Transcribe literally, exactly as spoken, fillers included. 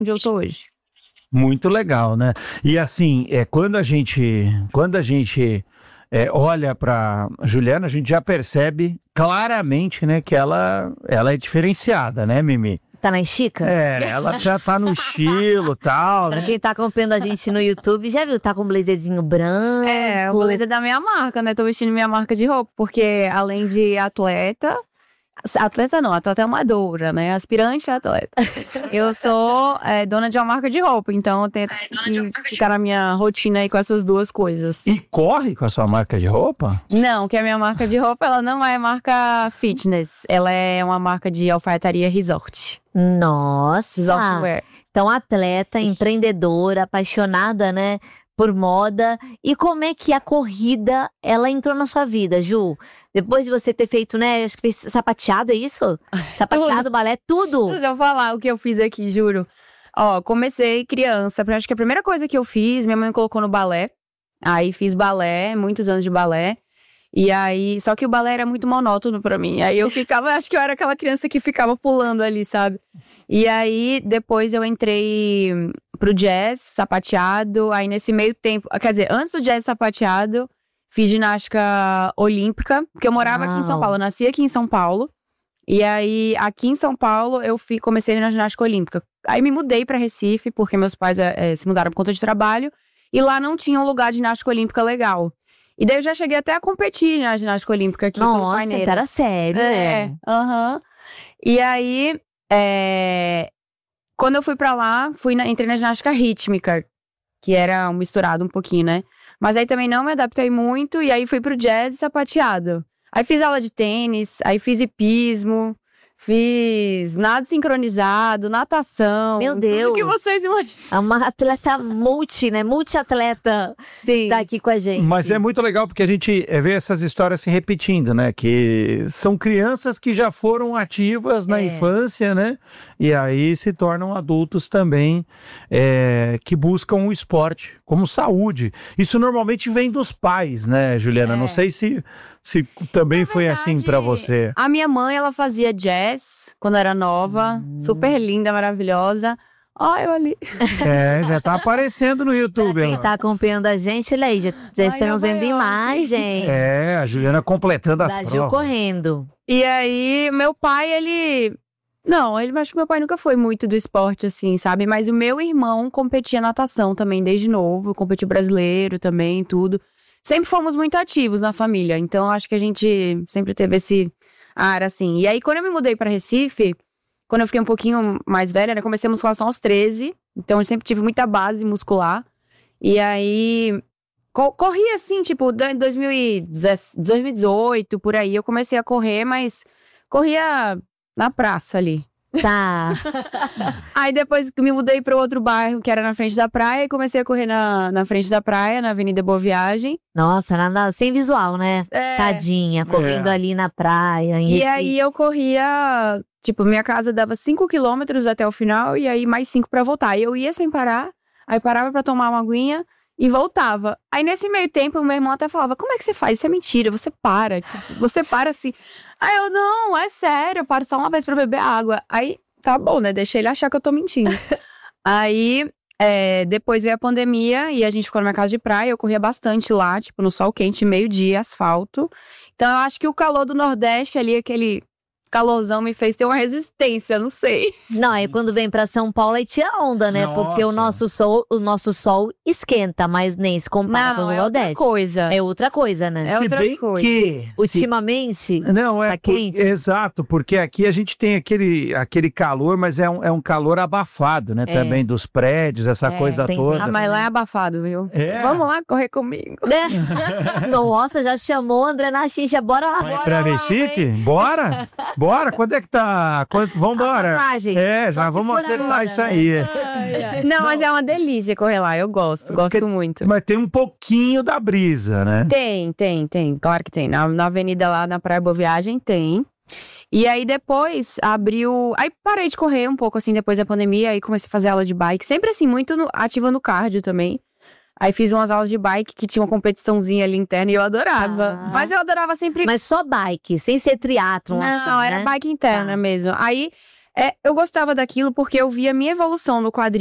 onde eu sou hoje. Muito legal, né? E assim, é, quando a gente, quando a gente é, olha para Juliana, a gente já percebe claramente, né, que ela, ela é diferenciada, né, Mimi? Tá na estica? É, ela já tá no estilo e tal, Pra né? quem tá acompanhando a gente no YouTube, já viu? Tá com um blazerzinho branco. É, o blazer da minha marca, né? Tô vestindo minha marca de roupa, porque além de atleta, atleta não, atleta amadora, né? Aspirante a atleta. Eu sou é, dona de uma marca de roupa, então eu tento que ficar na minha rotina aí com essas duas coisas. E corre com a sua marca de roupa? Não, que a minha marca de roupa, ela não é marca fitness. Ela é uma marca de alfaiataria resort. Nossa! Resortwear. Então, atleta, empreendedora, apaixonada, né, por moda. E como é que a corrida, ela entrou na sua vida, Ju? Depois de você ter feito, né, acho que fez sapateado, é isso? Sapateado, balé, tudo. Deixa eu falar o que eu fiz aqui, juro. Ó, comecei criança. Acho que a primeira coisa que eu fiz, minha mãe me colocou no balé. Aí fiz balé, muitos anos de balé. E aí, só que o balé era muito monótono pra mim. Aí eu ficava, acho que eu era aquela criança que ficava pulando ali, sabe? E aí, depois eu entrei pro jazz, sapateado. Aí nesse meio tempo, quer dizer, antes do jazz sapateado, fiz ginástica olímpica. Porque eu morava Uau. aqui em São Paulo, eu nasci aqui em São Paulo. E aí, aqui em São Paulo, eu fui, comecei na ginástica olímpica. Aí me mudei pra Recife, porque meus pais é, se mudaram por conta de trabalho. E lá não tinha um lugar de ginástica olímpica legal. E daí eu já cheguei até a competir na ginástica olímpica aqui. Nossa, então era sério. É, aham. Uhum. E aí, é... quando eu fui pra lá, fui na... entrei na ginástica rítmica, que era um misturado um pouquinho, né? Mas aí também não me adaptei muito, e aí fui pro jazz sapateado. Aí fiz aula de tênis, aí fiz hipismo, fiz nado sincronizado, natação. Meu Deus. Tudo que vocês imaginam. É uma atleta multi, né? Multi-atleta. Sim. Tá aqui com a gente. Mas é muito legal porque a gente vê essas histórias se repetindo, né? Que são crianças que já foram ativas na É. infância, né? E aí se tornam adultos também é, que buscam o esporte como saúde. Isso normalmente vem dos pais, né, Juliana? É. Não sei se, se também foi assim pra você. A minha mãe, ela fazia jazz quando era nova, Hum. super linda, maravilhosa. Olha eu ali. É, já tá aparecendo no YouTube. Quem ó. tá acompanhando a gente, olha aí, já, já Ai, estamos Nova vendo York. imagem É, a Juliana completando as da Ju provas. correndo. E aí, meu pai, ele... Não, ele acho que meu pai nunca foi muito do esporte, assim, sabe? Mas o meu irmão competia natação também, desde novo. Competiu brasileiro também, tudo. Sempre fomos muito ativos na família. Então, acho que a gente sempre teve esse ar, assim. E aí, quando eu me mudei pra Recife, quando eu fiquei um pouquinho mais velha, né? Comecei a musculação aos treze. Então, eu sempre tive muita base muscular. E aí... Co- corri, assim, tipo, em dois mil e dezoito, por aí. Eu comecei a correr, mas corria... na praça ali. Tá. Aí depois que me mudei para outro bairro, que era na frente da praia, e comecei a correr na, na frente da praia, na Avenida Boa Viagem. Nossa, nada, sem visual, né? É. Tadinha, correndo É. ali na praia, em E Recife. aí eu corria, tipo, minha casa dava cinco quilômetros até o final, e aí mais cinco para voltar. E eu ia sem parar, aí parava para tomar uma aguinha e voltava. Aí nesse meio tempo, o meu irmão até falava, como é que você faz? Isso é mentira, você para, tipo, você para assim. Aí eu, não, é sério, eu paro só uma vez pra beber água. Aí, tá bom, né? Deixa ele achar que eu tô mentindo. Aí, é, depois veio a pandemia e a gente ficou na minha casa de praia. Eu corria bastante lá, tipo, no sol quente, meio-dia, asfalto. Então, eu acho que o calor do Nordeste ali, aquele calorzão, me fez ter uma resistência, não sei. Não, aí quando vem pra São Paulo aí tira onda, né? Nossa. Porque o nosso sol, o nosso sol esquenta, mas nem se compara com Não, o é outra Nordeste. coisa. É outra coisa, né? É Se outra bem coisa. que... se- Ultimamente, Não, é Tá por- quente? exato, porque aqui a gente tem aquele, aquele calor, mas é um, é um calor abafado, né? É. Também dos prédios, essa É, coisa tem toda. Ah, mas lá é abafado, viu? É. Vamos lá correr comigo. né? Nossa, já chamou o André na xincha, bora lá. Vai bora pra lá, Recife? hein? Bora? Bora? Quando é que tá? Quando... Vambora. A passagem. É, Só nós se vamos for acertar agora, isso né? aí. Não, mas é uma delícia correr lá, eu gosto, gosto Porque- muito. Mas tem um pouquinho da brisa, né? Tem, tem, tem, claro que tem. Na, na avenida lá na Praia Boa Viagem tem. E aí depois abriu... Aí parei de correr um pouco assim depois da pandemia, aí comecei a fazer aula de bike. Sempre assim, muito no- ativa no cardio também. Aí fiz umas aulas de bike que tinha uma competiçãozinha ali interna e eu adorava. Ah. Mas eu adorava sempre... Mas só bike, sem ser triatlon. Não, assim, era né? bike interna Tá. mesmo. Aí É, eu gostava daquilo porque eu via a minha evolução no quadril.